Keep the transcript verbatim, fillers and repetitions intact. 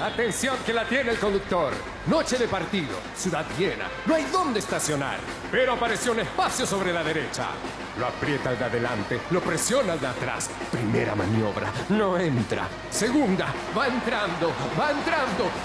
Atención que la tiene el conductor. Noche de partido, ciudad llena, no hay dónde estacionar. Pero apareció un espacio sobre la derecha. Lo aprieta al de adelante, lo presiona al de atrás. Primera maniobra, no entra. Segunda, va entrando, va entrando.